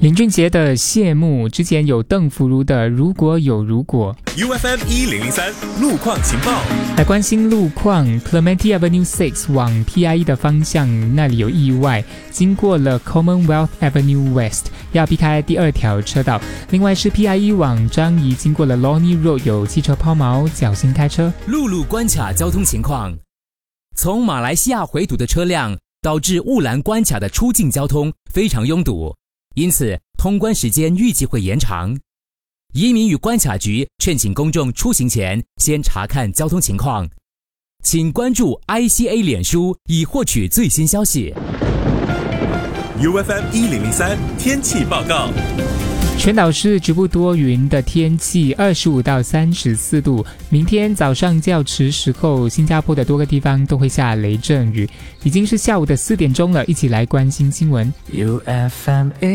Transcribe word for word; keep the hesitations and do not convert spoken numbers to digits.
林俊杰的谢幕，之前有邓福如的如果有如果。 U F M 一零零三路况情报， 来关心路况 Clementi Avenue 六往 P I E 的方向，那里有意外，经过了 Commonwealth Avenue West， 要避开第二条车道。另外是 P I E 往樟宜，经过了 Lornie Road 有汽车抛锚，小心开车。 陆路关卡交通情况，从马来西亚回堵的车辆导致雾兰关卡的出境交通非常拥堵，因此通关时间预计会延长。移民与关卡局劝请公众出行前先查看交通情况，请关注 I C A 脸书以获取最新消息。 U F M 一零零三天气报告， 全岛是局部多云的天气，二十五到三十四度。明天早上较迟时候，新加坡的多个地方都会下雷阵雨。已经是下午的四点钟了，一起来关心新闻。 U F M